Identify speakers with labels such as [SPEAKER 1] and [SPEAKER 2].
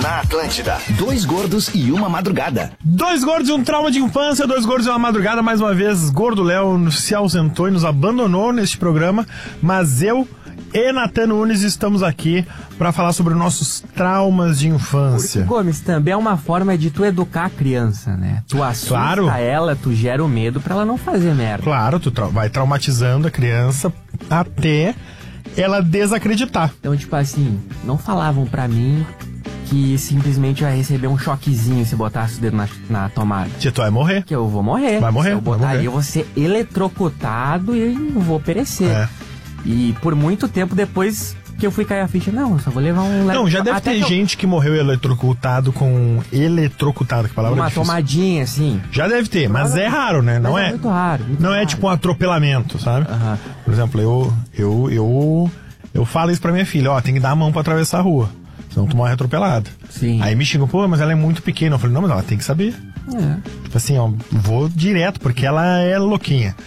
[SPEAKER 1] na Atlântida. Dois gordos e uma madrugada.
[SPEAKER 2] Dois gordos e um trauma de infância, dois gordos e uma madrugada. Mais uma vez, Gordo Léo se ausentou e nos abandonou neste programa, mas eu e Natan Nunes estamos aqui para falar sobre nossos traumas de infância.
[SPEAKER 3] Porque, Gomes, também é uma forma de tu educar a criança, né? Tu assusta ela, tu gera o medo pra ela não fazer merda.
[SPEAKER 2] Claro, tu vai traumatizando a criança até ela desacreditar.
[SPEAKER 3] Então, tipo assim, não falavam pra mim que simplesmente eu ia receber um choquezinho se botasse o dedo na tomada.
[SPEAKER 2] Que tu vai morrer.
[SPEAKER 3] Que eu vou morrer.
[SPEAKER 2] Vai morrer.
[SPEAKER 3] Se eu botar aí, eu vou ser eletrocutado e vou perecer.
[SPEAKER 2] É.
[SPEAKER 3] E por muito tempo depois que eu fui cair a ficha, não, eu só vou levar um...
[SPEAKER 2] Não, já deve ter gente que morreu eletrocutado com... Eletrocutado, que palavra
[SPEAKER 3] uma
[SPEAKER 2] difícil.
[SPEAKER 3] tomadinha, assim.
[SPEAKER 2] Já deve ter, mas é raro, né? Não é
[SPEAKER 3] muito raro. Muito
[SPEAKER 2] não
[SPEAKER 3] raro.
[SPEAKER 2] É tipo um atropelamento, sabe?
[SPEAKER 3] Aham.
[SPEAKER 2] Por exemplo, eu falo isso pra minha filha, ó, tem que dar a mão pra atravessar a rua, senão tu morre atropelado.
[SPEAKER 3] Sim.
[SPEAKER 2] Aí me xingam, pô, mas ela é muito pequena. Eu falei, não, mas ela tem que saber.
[SPEAKER 3] É.
[SPEAKER 2] Tipo assim, ó, vou direto, porque ela é louquinha.